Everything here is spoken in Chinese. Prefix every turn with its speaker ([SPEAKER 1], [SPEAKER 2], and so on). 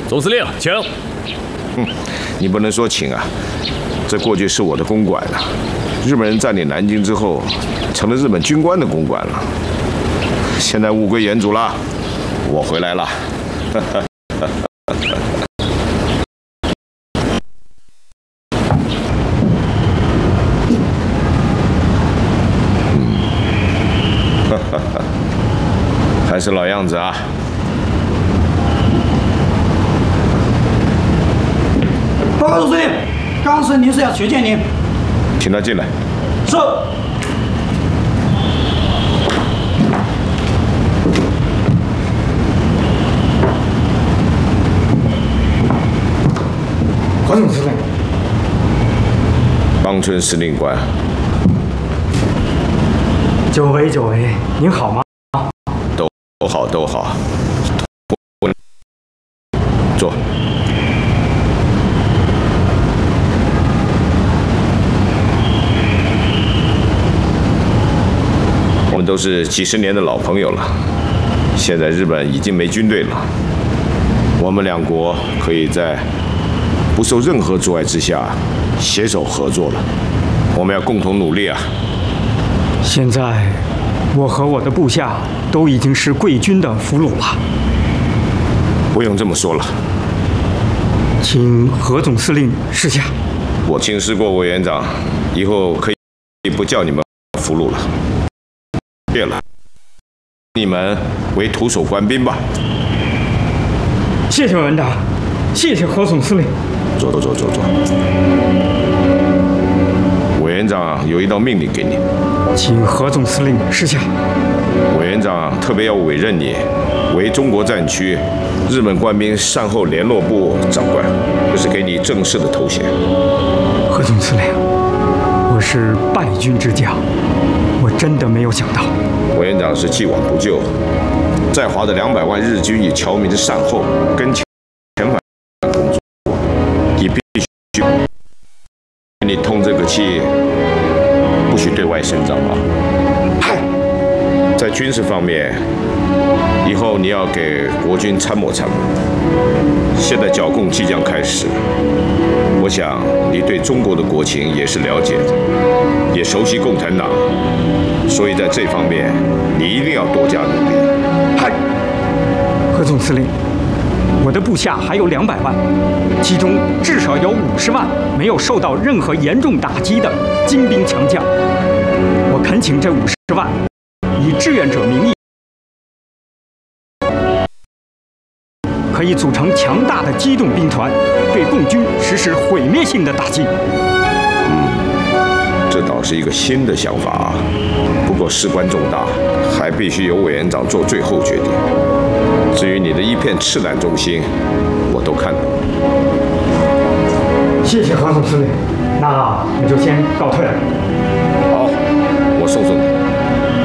[SPEAKER 1] 总司令，请。
[SPEAKER 2] 你不能说请啊，这过去是我的公馆啊。日本人占领南京之后，成了日本军官的公馆了。现在物归原主了，我回来了。还是老样子啊。
[SPEAKER 3] 报告总司令，刚是临时要求见您，
[SPEAKER 2] 请他进来。
[SPEAKER 3] 是。何总司令，
[SPEAKER 2] 邦村司令官，
[SPEAKER 3] 久违久违，您好吗？
[SPEAKER 2] 都好都好。坐。我们都是几十年的老朋友了。现在日本已经没军队了，我们两国可以在不受任何阻碍之下携手合作了。我们要共同努力啊！
[SPEAKER 3] 现在，我和我的部下都已经是贵军的俘虏了。
[SPEAKER 2] 不用这么说了，
[SPEAKER 3] 请何总司令示下。
[SPEAKER 2] 我请示过委员长，以后可以不叫你们俘虏了。对了，你们为徒手官兵吧。
[SPEAKER 3] 谢谢委员长，谢谢何总司令。
[SPEAKER 2] 坐。委员长有一道命令给你，
[SPEAKER 3] 请何总司令示下。
[SPEAKER 2] 委员长特别要委任你为中国战区日本官兵善后联络部长官，这是给你正式的头衔。
[SPEAKER 3] 何总司令，我是败军之将，我真的没有想到。
[SPEAKER 2] 委员长是既往不咎，在华的200万日军与侨民的善后跟遣返工作，你必须你通这个气，不许对外声张啊！嗨，在军事方面，以后你要给国军参谋参谋。现在剿共即将开始，我想你对中国的国情也是了解的，也熟悉共产党，所以在这方面你一定要多加努力。嗨，
[SPEAKER 3] 何总司令，我的部下还有200万，其中至少有50万没有受到任何严重打击的精兵强将。我恳请这50万以志愿者名义，可以组成强大的机动兵团，对共军实施毁灭性的打击。
[SPEAKER 2] 这倒是一个新的想法啊，不过事关重大，还必须由委员长做最后决定。至于你的一片赤胆忠心，我都看到。
[SPEAKER 3] 谢谢何总司令，那我就先告退了。
[SPEAKER 2] 好，我送送你。